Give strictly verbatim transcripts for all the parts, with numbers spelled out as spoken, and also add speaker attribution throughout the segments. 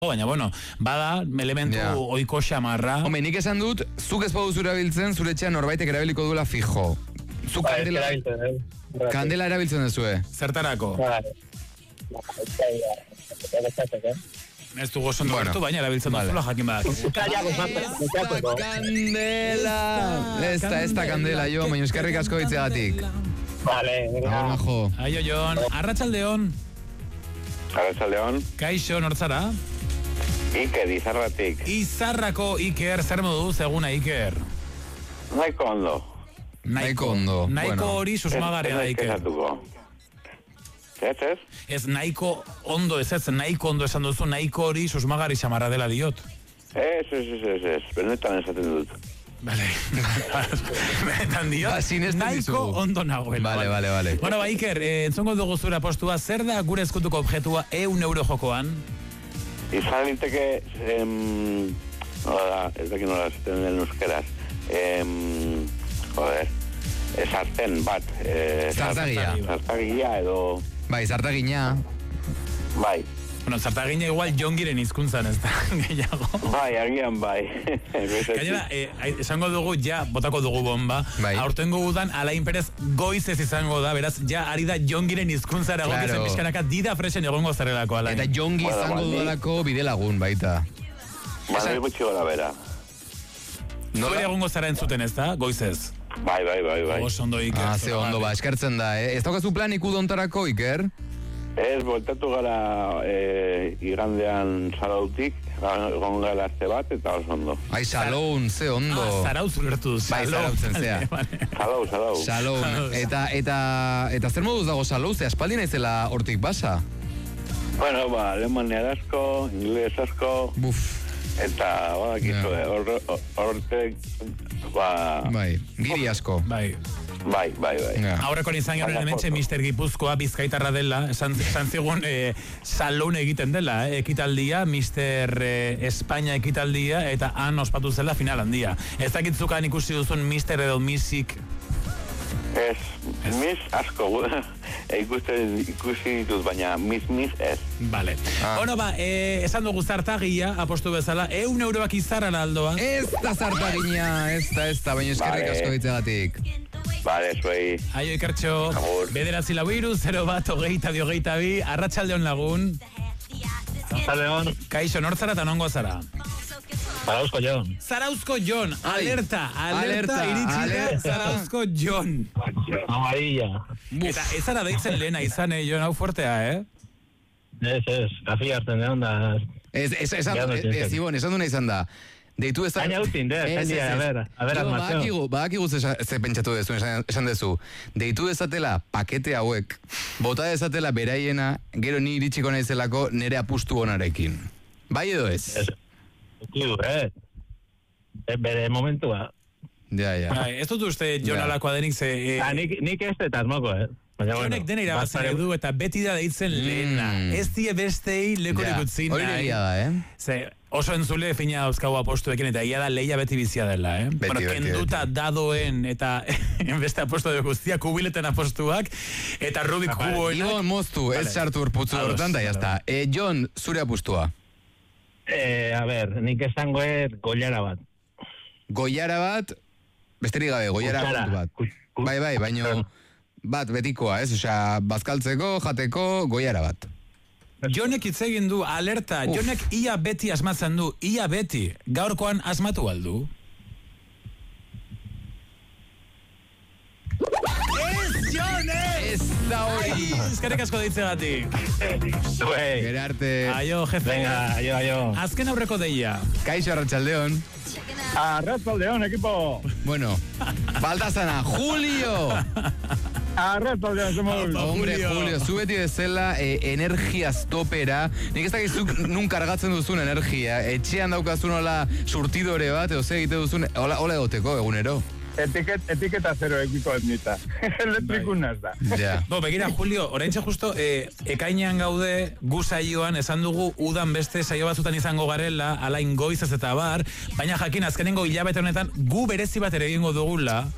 Speaker 1: baina, bueno, bada, elementu
Speaker 2: Ja.
Speaker 1: oiko xamarra.
Speaker 2: Home, nik esan dut, zuk ez baduzu erabiltzen, zure etxean norbaitek erabiliko duela fijo. Zuk
Speaker 3: Ba, ez
Speaker 2: kandela,
Speaker 3: erabiltzen, eh?
Speaker 2: kandela erabiltzen duzue.
Speaker 1: Zertarako?
Speaker 3: Ba, ba, ez da, eh?
Speaker 1: Ez du gozondo
Speaker 2: Bueno,
Speaker 1: gertu, baina erabiltzen
Speaker 2: vale.
Speaker 1: duzula jakin badak.
Speaker 3: Kalla, gozatzeko.
Speaker 2: Kandela! Ez da, ez da kandela, jo, baina eskerrik asko hitzeagatik.
Speaker 3: Vale, venga.
Speaker 2: Agur, majo.
Speaker 1: Aio, Jon. Arratsaldeon.
Speaker 4: Arratsaldeon,
Speaker 1: Kaixo, nortzara?
Speaker 4: Iker Izarratik.
Speaker 1: Izarrako Iker, zer moduz eguna Iker?
Speaker 4: Nahiko ondo.
Speaker 2: Nahiko ondo,
Speaker 1: Nahiko
Speaker 2: bueno.
Speaker 1: hori susmagarea da
Speaker 4: Ez- ez
Speaker 1: Iker.
Speaker 4: kezatuko. Ez, ez?
Speaker 1: Ez nahiko ondo, ez ez, nahiko ondo esan duzu, nahiko hori susmagari xamarra dela diot.
Speaker 4: Ez, ez, ez, ez, ez. Benetan esaten dut.
Speaker 1: Vale. Benetan diot,
Speaker 2: Ba, sinesten
Speaker 1: nahiko
Speaker 2: dizugu.
Speaker 1: ondo nagoela.
Speaker 2: Vale, vale, vale.
Speaker 1: Bueno, ba, Iker, eh, entzongo dugu zure postua, zer da gure eskutuko objetua eun euro jokoan?
Speaker 4: Izan liteke, em, hola, ez dakit nola esaten den euskeraz. Em, joder, sarten bat. Eh,
Speaker 2: Zartagia.
Speaker 4: Zartagia edo,
Speaker 2: Bai, zartagina.
Speaker 4: bai.
Speaker 1: Bueno, zartagina igual jongiren hizkuntzan ez da, gehiago.
Speaker 4: Bai, agian bai.
Speaker 1: Gainera, eh, esango dugu ja, botako dugu bomba,
Speaker 2: Bai.
Speaker 1: aurtengo udan Alain Perez goizez izango da, beraz, ja ari da jongiren hizkuntzara
Speaker 2: Claro.
Speaker 1: egokitzen pixkanaka dida fresen egongo zerrelako, Alain.
Speaker 2: Eta jongi
Speaker 4: Bueno,
Speaker 2: izango
Speaker 4: bai.
Speaker 2: dudalako bidelagun baita.
Speaker 4: Baina gutxi gora bera.
Speaker 1: Zure egongo zara entzuten ez da, goizez.
Speaker 4: Bai, bai, bai, bai.
Speaker 1: Oso ondo Iker.
Speaker 2: Ah, ze ondo, ba, eskertzen da, eh? Ez daukazu planik udontarako, Iker?
Speaker 4: Ez, voltatu gara e, igandean Salautik, egon gara azte bat, eta oso ondo.
Speaker 2: Ai, Salon, ze ondo.
Speaker 1: Ah, zarauz ulertu.
Speaker 2: Bai, zarautzen zea.
Speaker 4: Salau, salau.
Speaker 2: Salon, eta, eta, eta zer moduz dago Salou, ze aspaldi naizela hortik basa?
Speaker 4: Bueno, ba, alemania asko, inglés asko,
Speaker 2: Buf,
Speaker 4: eta, badakizu,
Speaker 2: Ja.
Speaker 4: yeah. hortek, ba,
Speaker 2: bai, giri asko.
Speaker 1: Bai.
Speaker 4: bai, bai, bai.
Speaker 2: Ja.
Speaker 1: Aurreko izan gero hementxe mister Gipuzkoa bizkaitarra dela, esan, esan zigun eh, salon egiten dela, eh, ekitaldia, mister eh, Espainia ekitaldia, eta han ospatu zela final handia. Ez dakitzukan ikusi duzun mister edo misik.
Speaker 4: Ez, mis asko, e, ikusten, ikusi ditut, baina mis, mis ez.
Speaker 1: Vale.
Speaker 2: Ah.
Speaker 1: Bueno, ba, eh, esan dugu zartagia, apostu bezala, eun euroak izarra aldoa.
Speaker 2: Ez da zartagina, ez da, ez da, baina eskerrik
Speaker 4: Vale.
Speaker 2: asko ditzegatik.
Speaker 4: Bale, zuei.
Speaker 1: Aio Ikertxo,
Speaker 4: Agur.
Speaker 1: bederatzi lau iru, zero bat, hogeita bi, hogeita bi, arratsaldeon lagun.
Speaker 3: Zaleon,
Speaker 1: Kaixo, nortzara eta nongo zara?
Speaker 3: Zarauzko Jon.
Speaker 1: Zarauzko Jon,
Speaker 2: Ai.
Speaker 1: alerta, alerta,
Speaker 2: Alerta,
Speaker 1: iritsi da
Speaker 2: alerta.
Speaker 1: Zarauzko Jon.
Speaker 3: Amarilla.
Speaker 1: Eta ez ara deitzen lehena izan, eh, Jon, hau fuertea, eh?
Speaker 3: Ez, ez, kafi hartzen de onda.
Speaker 2: Ez, ez, esan,
Speaker 3: Ja, no
Speaker 2: ez,
Speaker 3: tienes
Speaker 2: ez,
Speaker 3: que-
Speaker 2: Ibon, esan duna izan da. Deitu ez da...
Speaker 3: Baina utzin, de,
Speaker 2: Ez,
Speaker 3: zaila,
Speaker 2: ez, ez.
Speaker 3: a ber, a ber,
Speaker 2: Jo,
Speaker 3: asmatxo.
Speaker 2: Badakigu, badakigu ze, ze pentsatu dezu, esan, esan dezu. Deitu dezatela pakete hauek, bota dezatela beraiena, gero ni iritsiko naizelako nere apustu onarekin. Bai edo ez?
Speaker 3: Ez, ukidu, eh? E, bere momentua.
Speaker 2: Ja, ja.
Speaker 1: Bai, ez dut uste Jon
Speaker 2: Ja.
Speaker 1: alakoa denik ze... Eh,
Speaker 3: Ah, nik, nik ez eta asmoko, eh? Baina,
Speaker 1: Jonek dena irabazi
Speaker 3: bat
Speaker 1: nahi
Speaker 3: pare-
Speaker 1: du eta beti da deitzen lehena.
Speaker 2: Mm.
Speaker 1: Ez die bestei lekorik
Speaker 2: Ja,
Speaker 1: utzi
Speaker 2: hori
Speaker 1: nahi.
Speaker 2: egia da, eh?
Speaker 1: Ze, oso entzule fina dauzkagu apostuekin eta ia da leia beti bizia dela, eh?
Speaker 2: Beti,
Speaker 1: bueno,
Speaker 2: beti,
Speaker 1: kenduta dadoen eta beste apostu de guztia kubileten apostuak eta Rubik kuboenak.
Speaker 2: Ibon moztu, ez
Speaker 1: Vale.
Speaker 2: sartu urputzu
Speaker 1: Ados,
Speaker 2: hortan da, jazta. E, Jon, zure apustua.
Speaker 3: Eh, a ber, nik esangoet goiara bat.
Speaker 2: Goiara bat, besterik gabe, goiara
Speaker 3: Kutsara.
Speaker 2: kontu bat.
Speaker 3: Kus- kus-
Speaker 2: Bai, bai, baino bat betikoa, ez? Osea, bazkaltzeko, jateko, goiara bat.
Speaker 1: Jonek hitz egin du alerta,
Speaker 2: Uf.
Speaker 1: Jonek ia beti asmatzen du, ia beti. Gaurkoan asmatu aldu. Ez, Jone!
Speaker 2: Ez da hori!
Speaker 1: Eskerrik asko deitzegatik.
Speaker 3: Zuei.
Speaker 2: Gerarte.
Speaker 1: Aio, jefe.
Speaker 3: Venga, aio, aio.
Speaker 1: Azken aurreko deia.
Speaker 2: Kaixo Arratsaldeon.
Speaker 3: Arratzaldeon, equipo.
Speaker 2: Bueno, Baldazana, Julio!
Speaker 3: Arratzaldeon, somos...
Speaker 2: Hombre,
Speaker 1: Julio.
Speaker 2: Julio, zu beti bezala eh, energia stopera. Nik ez dakizuk nun kargatzen duzun energia. Etxean daukazun hola surtidore bat, edo ze egite duzun, hola, hola egoteko egunero.
Speaker 5: Etiket, etiketa zero ekiko etnita. Elektrikunaz da.
Speaker 2: Ja.
Speaker 1: Bo, begira, Julio, oraintxe justo, eh, ekainean gaude, gu saioan, esan dugu, udan beste saio batzutan izango garela, alain goizez eta bar, baina jakin, azkenengo hilabete honetan, gu berezi bat ere egingo dugula,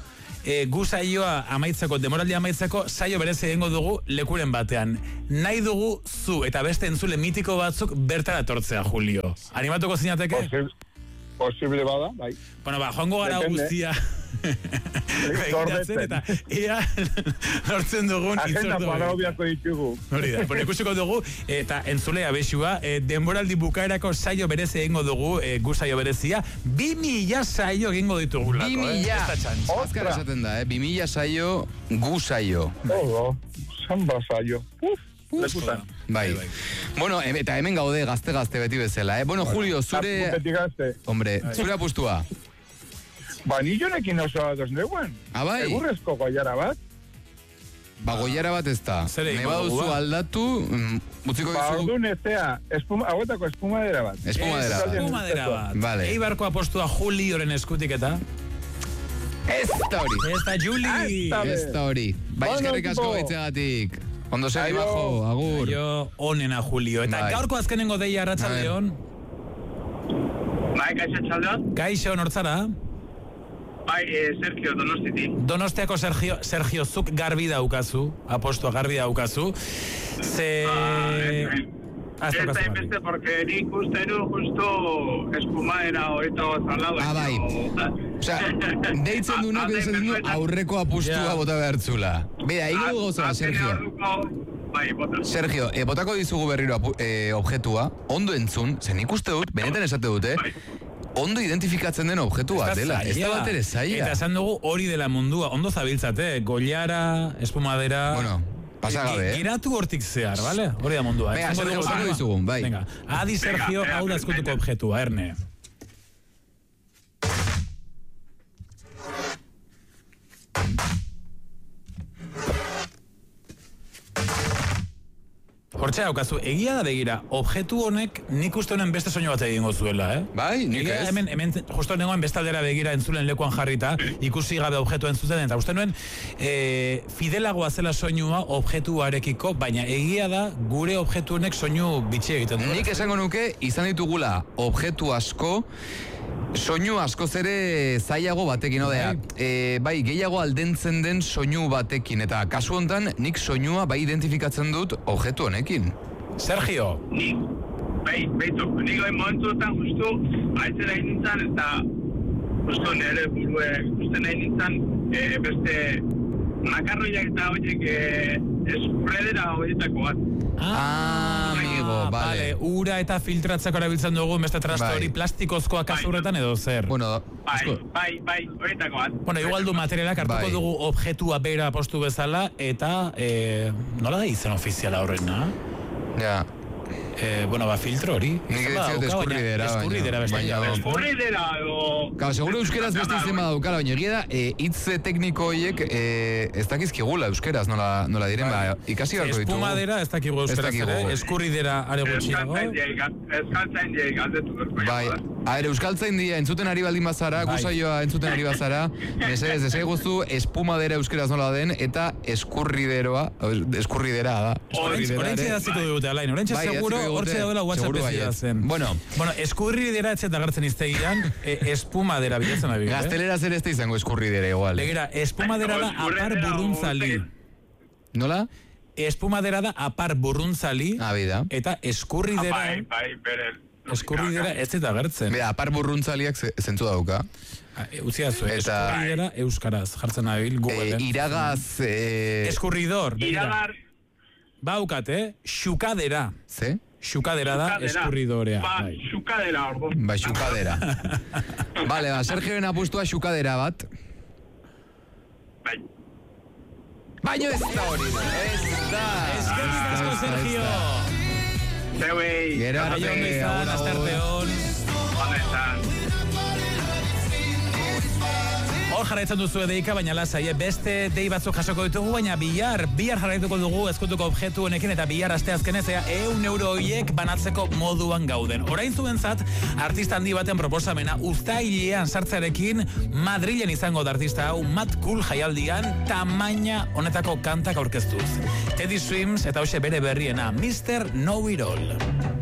Speaker 1: e, gu saioa amaitzeko, demoraldia amaitzeko, saio berezi egingo dugu lekuren batean. Nahi dugu zu eta beste entzule mitiko batzuk bertara etortzea, Julio. Animatuko zinateke?
Speaker 5: Posible, posible bada, bai.
Speaker 1: Bueno, ba, joango gara
Speaker 5: Depende.
Speaker 1: guztia. Begiratzen eta ia lortzen dugun
Speaker 5: Agenda
Speaker 1: itzordu.
Speaker 5: parabiako ditugu.
Speaker 1: Hori da, bueno, ikusiko dugu, eta entzulea besua, e, denboraldi bukaerako saio berezi egingo dugu, e, gu saio berezia, bi mila saio egingo ditugulako,
Speaker 2: Bi mila!
Speaker 1: eh? Ez da txantx.
Speaker 2: Azkar esaten da, eh? Bi mila saio, gu saio.
Speaker 5: Ogo, zamba saio. Uf, lekutan.
Speaker 2: Bai. Bueno, em- eta hemen gaude gazte-gazte beti bezala, eh? Bueno, Julio, zure...
Speaker 5: Apuntetik gazte.
Speaker 2: Hombre, zure apustua.
Speaker 5: Ba, ni jonekin oso ados neuen.
Speaker 2: Ah, bai?
Speaker 5: Egurrezko goiara bat.
Speaker 2: Ba, goiara bat ez da.
Speaker 1: Zer egingo
Speaker 2: Nahi baduzu
Speaker 1: dugu, ba?
Speaker 2: aldatu, mm, utziko
Speaker 5: Ba,
Speaker 2: dizu...
Speaker 5: orduan eztea, espuma, hauetako espumadera bat.
Speaker 2: Espumadera bat.
Speaker 1: Espumadera bat.
Speaker 2: Vale.
Speaker 1: Eibarko apostua Julioren eskutik eta...
Speaker 2: Ez da hori.
Speaker 1: Ez da Juli!
Speaker 5: Asta.
Speaker 2: Ez da hori. Bai,
Speaker 5: Bueno,
Speaker 2: eskerrik asko
Speaker 5: tipo.
Speaker 2: gaitzegatik. Ondo segi
Speaker 5: Aio.
Speaker 2: bajo, agur.
Speaker 1: Jo, onena Julio. Eta
Speaker 2: Bai.
Speaker 1: gaurko azkenengo deia arratsaldeon.
Speaker 3: Bai, kaixo txaldeon.
Speaker 1: Kaixo, nortzara?
Speaker 3: Bai, eh, Sergio Donostitik.
Speaker 1: Donostiako Sergio, Sergio zuk garbi daukazu, apostua garbi daukazu. Ze...
Speaker 3: Ah,
Speaker 1: Haz
Speaker 3: ez
Speaker 1: daukazu
Speaker 3: da
Speaker 1: garbi.
Speaker 3: inbeste, porque nik uste du justo espumadera horita gozalado.
Speaker 2: Ah, bai. Osea, deitzen du nak esaten du aurreko apustua
Speaker 1: Ja.
Speaker 2: bota behartzula. Bera, higo dugu gauza, Sergio.
Speaker 3: Bai, bota.
Speaker 2: Sergio, eh, botako dizugu berriro apu, eh, objetua, ondo entzun, zen ikuste dut, benetan esate dute, ondo identifikatzen den objektu bat dela. Ez da bat ere zaila.
Speaker 1: Eta esan dugu hori dela mundua, ondo zabiltzate, goiara, espumadera...
Speaker 2: Bueno, pasa gabe, eh?
Speaker 1: Giratu hortik zehar, bale? Hori da mundua.
Speaker 2: Venga,
Speaker 1: Entzungo
Speaker 2: Sergio,
Speaker 1: dugu,
Speaker 2: botako
Speaker 1: ba?
Speaker 2: dizugu, bai.
Speaker 1: Venga, adi Sergio,
Speaker 3: Venga,
Speaker 1: hau da
Speaker 3: venga,
Speaker 1: eskutuko
Speaker 3: venga.
Speaker 1: objetua, Erne. Hortxe daukazu, egia da begira, objektu honek nik uste honen beste soinu bat egingo zuela, eh?
Speaker 2: Bai, nik
Speaker 1: Egia,
Speaker 2: ez.
Speaker 1: hemen, hemen justo nengoen bestaldera begira entzulen lekuan jarrita, ikusi gabe objektua entzuten, eta uste nuen e, fidelagoa zela soinua objektuarekiko, baina egia da gure objektu honek soinu bitxi egiten du.
Speaker 2: Nik esango nuke izan ditugula objektu asko, soinu askoz ere zailago batekin, odea. E, bai, gehiago aldentzen den soinu batekin, eta kasu hontan nik soinua bai identifikatzen dut objektu honekin.
Speaker 1: Sergio,
Speaker 3: Nik, bai, baitu, nik hori momentuetan justu haitzen nahi nintzen, eta justu nire burue uste nahi nintzen, eh, beste makarroiak eta horiek eh, eskurredera horietako bat.
Speaker 2: Ah, amigo, vale.
Speaker 1: ura eta filtratzeko erabiltzen dugu, beste trasto
Speaker 2: Bai.
Speaker 1: hori plastikozkoa kasurretan edo zer.
Speaker 2: Bueno,
Speaker 3: Bai,
Speaker 2: asko,
Speaker 3: bai, bai, horietako bat.
Speaker 1: Bueno, igual du materialak hartuko
Speaker 2: Bai.
Speaker 1: dugu objektua bera postu bezala, eta e, nola da izen ofiziala horrena?
Speaker 2: ja.
Speaker 1: E, bueno, ba, filtro hori.
Speaker 2: Nik
Speaker 1: Izan
Speaker 2: ez
Speaker 1: badauka,
Speaker 2: diot
Speaker 1: baina
Speaker 2: eskurridera, baina-
Speaker 1: eskurridera beste
Speaker 2: baina-
Speaker 1: dago.
Speaker 3: Eskurridera, edo...
Speaker 2: Claro, seguro euskeraz beste izen badaukala, baina egia da, e, hitz tekniko horiek e, ez dakizkigula euskeraz nola, nola diren, ba, ikasi beharko ditugu.
Speaker 1: Espumadera, ez dakigu
Speaker 2: Ez
Speaker 1: euskaraz
Speaker 2: dakigu.
Speaker 1: ere, eskurridera are gutxiago.
Speaker 3: Eskaltzain diei galdetu dut.
Speaker 2: Bai, aire euskaltzain dia, entzuten ari baldin bazara,
Speaker 1: Bai.
Speaker 2: gusaioa entzuten ari bazara, mesedez, desaiguzu espumadera euskeraz nola den, eta eskurrideroa, eskurridera da.
Speaker 1: Horentxe
Speaker 2: Eskurridera ere.
Speaker 1: daziko dugute, Alain, horentxe
Speaker 2: Bai,
Speaker 1: seguro,
Speaker 2: idatziko digute.
Speaker 1: hortxe daudela WhatsApp
Speaker 2: Seguru
Speaker 1: ez
Speaker 2: baietz.
Speaker 1: zen.
Speaker 2: Bueno.
Speaker 1: Bueno, eskurridera etxet agertzen iztegian, e, espumadera bilatzen abi.
Speaker 2: Gaztelera zer ez da izango eskurridera igual.
Speaker 1: Begira, espumadera da apar burruntzali.
Speaker 2: Nola?
Speaker 1: Espumadera da apar burruntzali,
Speaker 2: Ah, bida.
Speaker 1: eta eskurridera,
Speaker 3: Bai, bai, bere.
Speaker 1: eskurridera ez eta agertzen.
Speaker 2: Bida, apar burruntzaliak ze- zentzu dauka.
Speaker 1: Utzi azu,
Speaker 2: Eta-
Speaker 1: eskurridera euskaraz, jartzen nabil,
Speaker 2: E,
Speaker 1: Googleen.
Speaker 2: iragaz... E,
Speaker 1: Eskurridor, begira.
Speaker 3: Iragar,
Speaker 1: Baukat, eh? Xukadera.
Speaker 2: ze?
Speaker 1: Xukadera da
Speaker 3: xukadera.
Speaker 1: eskurridorea.
Speaker 3: Ba,
Speaker 1: bai.
Speaker 3: xukadera, ordu.
Speaker 2: Ba, xukadera. Vale, ba, Sergioen apustua xukadera bat.
Speaker 3: Bai.
Speaker 2: Baina ez da hori. Ez da.
Speaker 1: Eskerrik asko, Sergio.
Speaker 3: Zeuei.
Speaker 2: Gero
Speaker 1: Aio,
Speaker 2: arte,
Speaker 1: ondo izan,
Speaker 2: agur,
Speaker 1: aste
Speaker 2: agur.
Speaker 1: arte on.
Speaker 3: Honetan.
Speaker 1: Hor jarraitzen duzu edeika, baina lasai, eh? Beste dei batzuk jasoko ditugu, baina bihar, bihar jarraituko dugu eskutuko objektu honekin, eta bihar asteazkenez, ea, eun euro horiek banatzeko moduan gauden. Orain zuentzat, artista handi baten proposamena, uztailean sartzearekin, Madrilen izango da artista hau, Mad Cool jaialdian, tamaina honetako kantak aurkeztuz. Teddy Swims eta hoxe bere berriena, mister Know It All.